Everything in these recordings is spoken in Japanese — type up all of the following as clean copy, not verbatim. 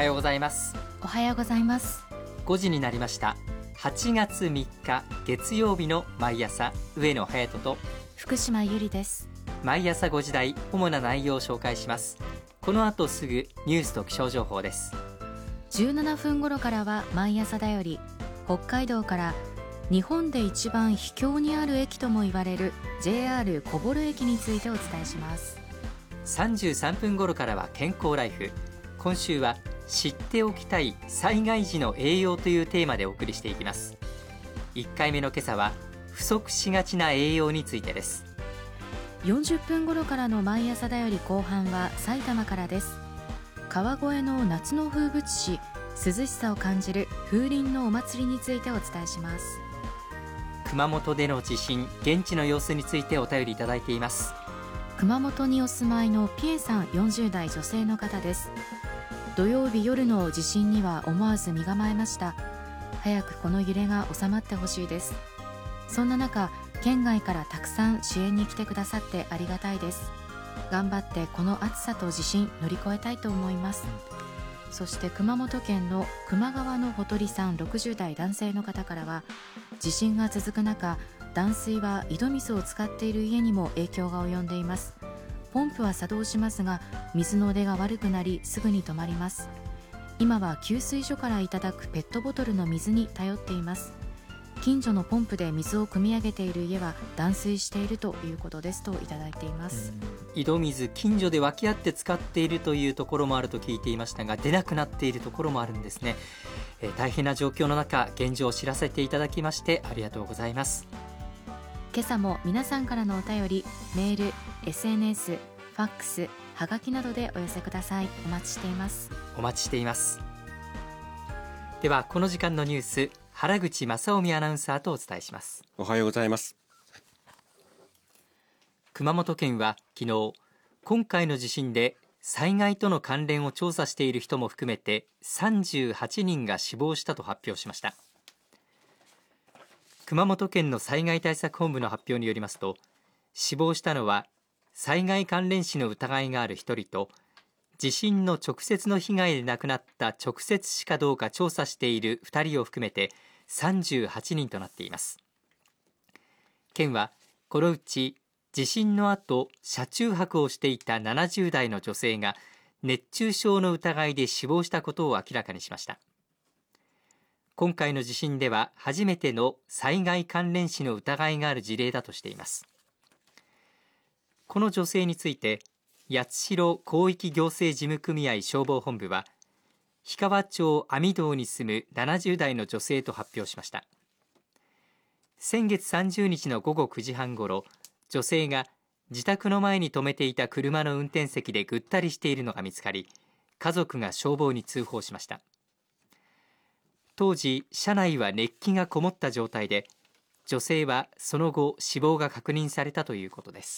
はようございます。 おはようございます。 5時になりました。8月3日月曜日の毎朝、上野隼人と福島ゆりです。 毎朝5時台、主な内容を紹介します。この後すぐニュースと気象情報です。 17分頃からは毎朝だより、北海道から日本で一番秘境にある駅とも言われる JR 小幌駅についてお伝えします。 33分頃からは健康ライフ。今週は知っておきたい災害時の栄養というテーマでお送りしていきます。1回目の今朝は不足しがちな栄養についてです。 40分頃からの毎朝だより後半は埼玉からです。川越の夏の風物詩、涼しさを感じる風鈴のお祭りについてお伝えします。 熊本での地震、現地の様子についてお便りいただいています。 熊本にお住まいのピエさん、40代女性の方です。土曜日夜の地震には思わず身構えました。早くこの揺れが収まってほしいです。そんな中、県外からたくさん支援に来てくださってありがたいです。頑張ってこの暑さと地震乗り越えたいと思います。そして熊本県の球磨川のほとりさん、60代男性の方からは、地震が続く中、断水は井戸水を使っている家にも影響が及んでいます。ポンプは作動しますが、水の出が悪くなりすぐに止まります。今は給水所からいただくペットボトルの水に頼っています。近所のポンプで水を汲み上げている家は断水しているということですといただいています。 井戸水、近所で分け合って使っているというところもあると聞いていましたが、出なくなっているところもあるんですね。大変な状況の中、現状を知らせていただきましてありがとうございます。 今朝も皆さんからのお便り、メール、SNS、ファックス、はがきなどでお寄せください。お待ちしています。 お待ちしています。ではこの時間のニュース、原口正臣アナウンサーとお伝えします。 おはようございます。 熊本県は昨日、今回の地震で災害との関連を調査している人も含めて38人が死亡したと発表しました。熊本県の災害対策本部の発表によりますと、死亡したのは災害関連死の疑いがある1人と、地震の直接の被害で亡くなった直接死かどうか調査している2人を含めて38人となっています。県はこのうち地震の後、車中泊をしていた70代の女性が熱中症の疑いで死亡したことを明らかにしました。今回の地震では初めての災害関連死の疑いがある事例だとしています。この女性について、八代広域行政事務組合消防本部は、氷川町網堂に住む70代の女性と発表しました。先月30日の午後9時半ごろ、女性が自宅の前に止めていた車の運転席でぐったりしているのが見つかり、家族が消防に通報しました。当時、車内は熱気がこもった状態で、女性はその後死亡が確認されたということです。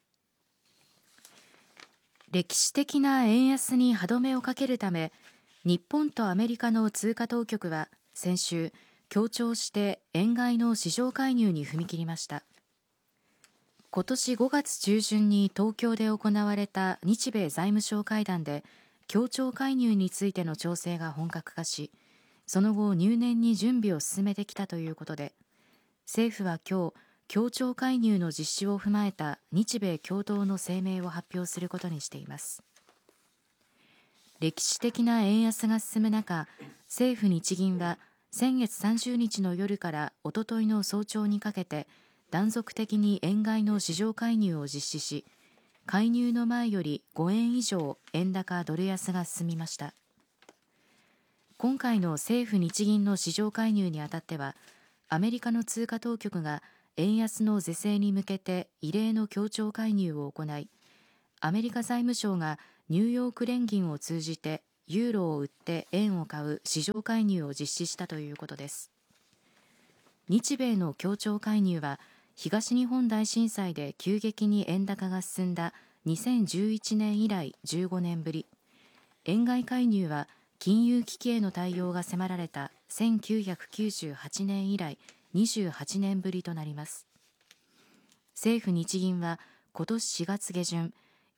歴史的な円安に歯止めをかけるため、日本とアメリカの通貨当局は先週、協調して円買いの市場介入に踏み切りました。今年5月中旬に東京で行われた日米財務相会談で、協調介入についての調整が本格化し、その後入念に準備を進めてきたということで、政府は今日、協調介入の実施を踏まえた日米共同の声明を発表することにしています。歴史的な円安が進む中、政府日銀は先月30日の夜からおとといの早朝にかけて断続的に円買いの市場介入を実施し、介入の前より5円以上円高ドル安が進みました。今回の政府日銀の市場介入にあたっては、アメリカの通貨当局が円安の是正に向けて異例の協調介入を行い、アメリカ財務省がニューヨーク連銀を通じてユーロを売って円を買う市場介入を実施したということです。日米の協調介入は、東日本大震災で急激に円高が進んだ2011年以来15年ぶり、円買い介入は金融危機への対応が迫られた1998年以来28年ぶりとなります。政府日銀は今年4月下旬、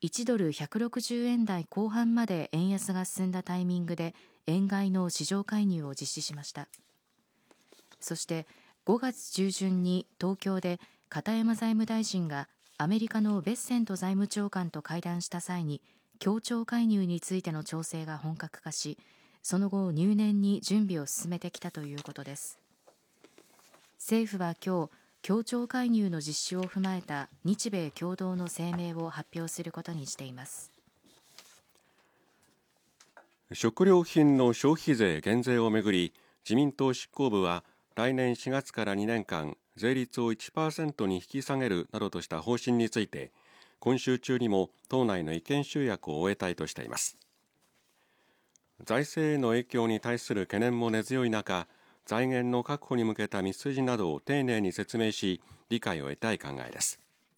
1ドル160円台後半まで円安が進んだタイミングで円買いの市場介入を実施しました。そして5月中旬に東京で片山財務大臣がアメリカのベッセント財務長官と会談した際に協調介入についての調整が本格化し、その後入念に準備を進めてきたということです。政府は今日、協調介入の実施を踏まえた日米共同の声明を発表することにしています。 食料品の消費税減税をめぐり、自民党執行部は来年4月から2年間税率を 1% に引き下げるなどとした方針について、今週中にも党内の意見集約を終えたいとしています。財政への影響に対する懸念も根強い中、財源の確保に向けた道筋などを丁寧に説明し、理解を得たい考えです。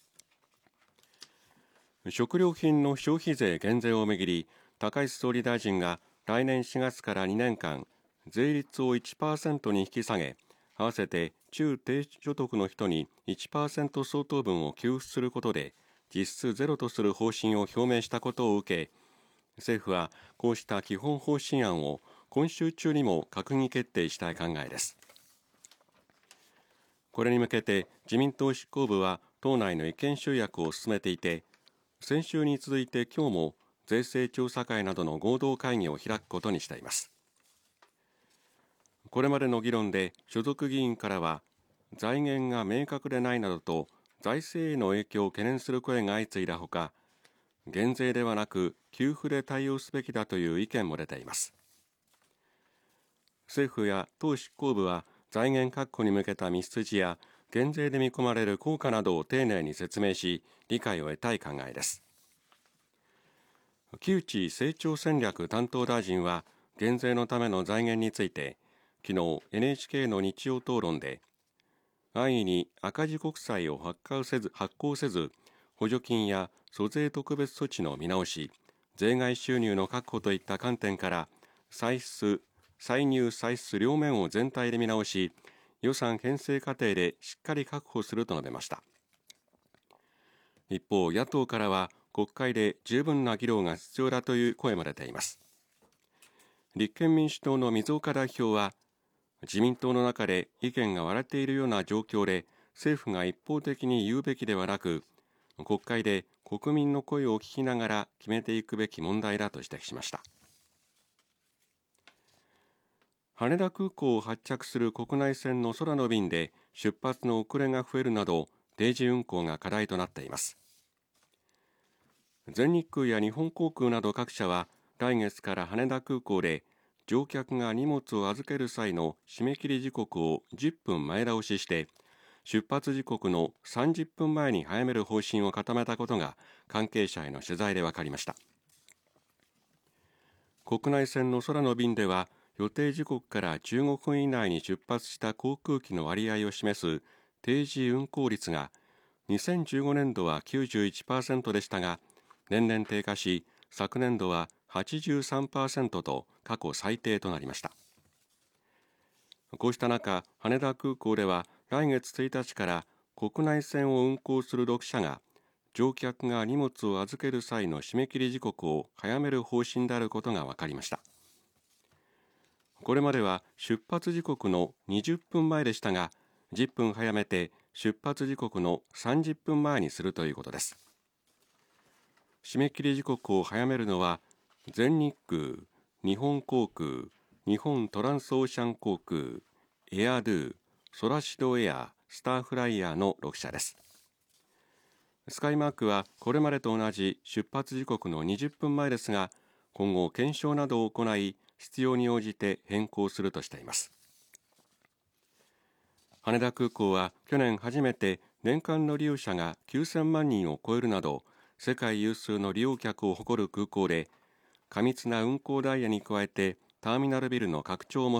食料品の消費税減税をめぐり、高市総理大臣が来年4月から2年間税率を 1% に引き下げ、合わせて中低所得の人に 1% 相当分を給付することで実質ゼロとする方針を表明したことを受け、政府はこうした基本方針案を今週中にも閣議決定したい考えです。これに向けて自民党執行部は党内の意見集約を進めていて、先週に続いて今日も税制調査会などの合同会議を開くことにしています。これまでの議論で所属議員からは、財源が明確でないなどと財政への影響を懸念する声が相次いだほか、減税ではなく給付で対応すべきだという意見も出ています。政府や党執行部は財源確保に向けた道筋や減税で見込まれる効果などを丁寧に説明し、理解を得たい考えです。木内成長戦略担当大臣は減税のための財源について、昨日 NHK の日曜討論で、安易に赤字国債を発行せず補助金や租税特別措置の見直し、税外収入の確保といった観点から歳入歳出両面を全体で見直し、予算編成過程でしっかり確保すると述べました。一方、野党からは国会で十分な議論が必要だという声も出ています。立憲民主党の水岡代表は、自民党の中で意見が割れているような状況で政府が一方的に言うべきではなく、国会で国民の声を聞きながら決めていくべき問題だと指摘しました。羽田空港を発着する国内線の空の便で出発の遅れが増えるなど定時運航が課題となっています。全日空や日本航空など各社は来月から羽田空港で乗客が荷物を預ける際の締め切り時刻を10分前倒しして出発時刻の30分前に早める方針を固めたことが関係者への取材で分かりました。国内線の空の便では予定時刻から15分以内に出発した航空機の割合を示す定時運航率が2015年度は 91% でしたが、年々低下し昨年度は 83% と過去最低となりました。こうした中、羽田空港では来月1日から国内線を運航する6社が乗客が荷物を預ける際の締め切り時刻を早める方針であることが分かりました。これまでは出発時刻の20分前でしたが、10分早めて出発時刻の30分前にするということです。締め切り時刻を早めるのは全日空、日本航空、日本トランスオーシャン航空、エアドゥ、ソラシドエア、スターフライヤーの6社です。スカイマークはこれまでと同じ出発時刻の20分前ですが、今後検証などを行い必要に応じて変更するとしています。羽田空港は去年初めて年間の利用者が9000万人を超えるなど世界有数の利用客を誇る空港で、過密な運航ダイヤに加えてターミナルビルの拡張も